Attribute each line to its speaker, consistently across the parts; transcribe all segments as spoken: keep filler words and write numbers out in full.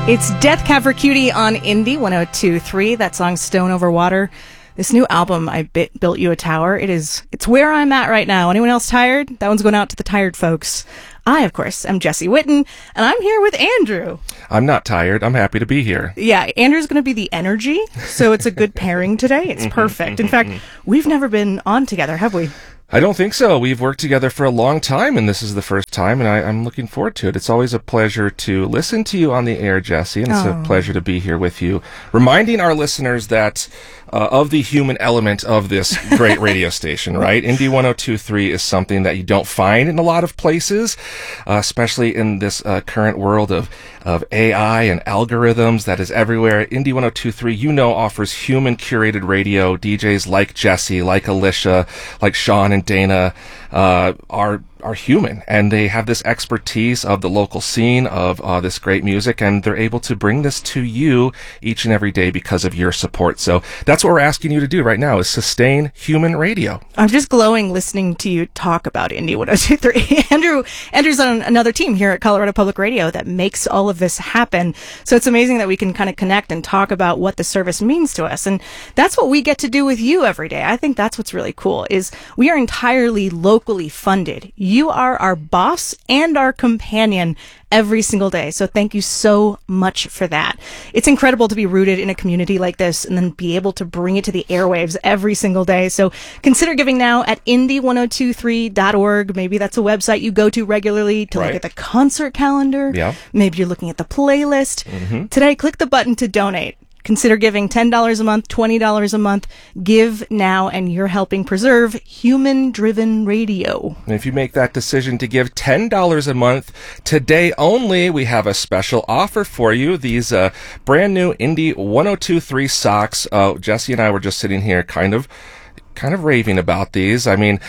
Speaker 1: It's Death Cab for Cutie on Indie one oh two point three. That song, Stone Over Water. This new album, I Bit, Built You a Tower. It is, it's where I'm at right now. Anyone else tired? That one's going out to the tired folks. I, of course, am Jesse Witten, and I'm here with Andrew.
Speaker 2: I'm not tired. I'm happy to be here.
Speaker 1: Yeah, Andrew's going to be the energy, so it's a good pairing today. It's perfect. In fact, we've never been on together, have we?
Speaker 2: I don't think so. We've worked together for a long time, and this is the first time, and I, I'm looking forward to it. It's always a pleasure to listen to you on the air, Jesse, and it's
Speaker 1: Oh.
Speaker 2: a pleasure to be here with you, reminding our listeners that uh, of the human element of this great radio station, right? Indie one oh two point three is something that you don't find in a lot of places, uh, especially in this uh, current world of, of A I and algorithms that is everywhere. Indie one oh two point three, you know, offers human-curated radio. D Js like Jesse, like Alicia, like Sean and Dana uh, are are human, and they have this expertise of the local scene of uh, this great music, and they're able to bring this to you each and every day because of your support. So that's what we're asking you to do right now, is sustain human radio.
Speaker 1: I'm just glowing listening to you talk about Indie one oh two point three. Andrew, Andrew's on another team here at Colorado Public Radio that makes all of this happen. So it's amazing that we can kind of connect and talk about what the service means to us. And that's what we get to do with you every day. I think that's what's really cool, is we are entirely locally funded. You are our boss and our companion every single day. So thank you so much for that. It's incredible to be rooted in a community like this and then be able to bring it to the airwaves every single day. So consider giving now at indie one oh two three dot org. Maybe that's a website you go to regularly to
Speaker 2: Right.
Speaker 1: look at the concert calendar.
Speaker 2: Yeah.
Speaker 1: Maybe you're looking at the playlist.
Speaker 2: Mm-hmm.
Speaker 1: Today, click the button to donate. Consider giving ten dollars a month, twenty dollars a month. Give now, and you're helping preserve human-driven radio.
Speaker 2: And if you make that decision to give ten dollars a month, today only, we have a special offer for you. These uh, brand new Indie one oh two point three socks. Uh, Jesse and I were just sitting here kind of, kind of raving about these. I mean,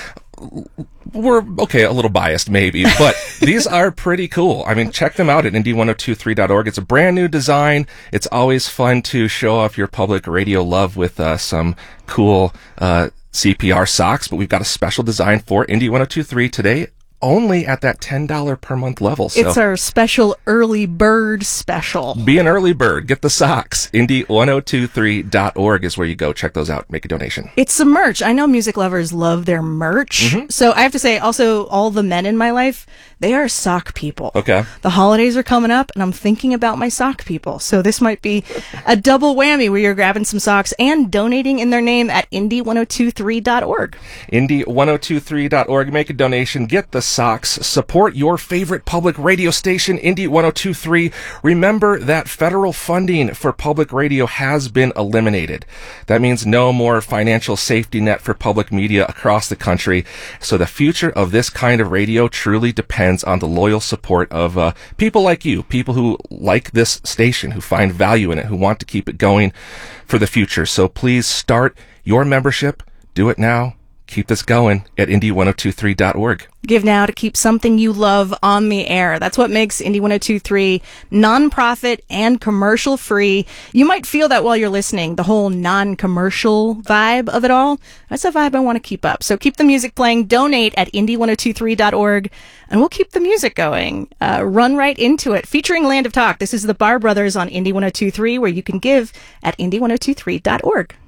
Speaker 2: we're, okay, a little biased maybe, but these are pretty cool. I mean, check them out at indie one oh two three dot org. It's a brand new design. It's always fun to show off your public radio love with uh, some cool uh, C P R socks, but we've got a special design for Indie one oh two point three today, only at that ten dollars per month level. So
Speaker 1: It's our special early bird special.
Speaker 2: be an early bird. Get the socks. indie one oh two three dot org is where you go. Check those out. Make a donation.
Speaker 1: It's some merch. I know music lovers love their merch.
Speaker 2: Mm-hmm.
Speaker 1: So I have to say, also, all the men in my life, they are sock people.
Speaker 2: Okay.
Speaker 1: The holidays are coming up, and I'm thinking about my sock people. So this might be a double whammy where you're grabbing some socks and donating in their name at indie one oh two three dot org.
Speaker 2: indie one oh two three dot org. Make a donation. Get the socks. Support your favorite public radio station, Indie one oh two point three. Remember that federal funding for public radio has been eliminated. That means no more financial safety net for public media across the country. So the future of this kind of radio truly depends on the loyal support of uh, people like you, people who like this station, who find value in it, who want to keep it going for the future. So please start your membership. Do it now. Keep this going at indie one oh two three dot org.
Speaker 1: Give now to keep something you love on the air. That's what makes Indie one oh two point three nonprofit and commercial free. You might feel that while you're listening, the whole non-commercial vibe of it all. That's a vibe I want to keep up. So keep the music playing. Donate at indie one oh two three dot org, and we'll keep the music going. Uh, run right into it. Featuring Land of Talk. This is the Bar Brothers on Indie one oh two point three, where you can give at indie one oh two three dot org.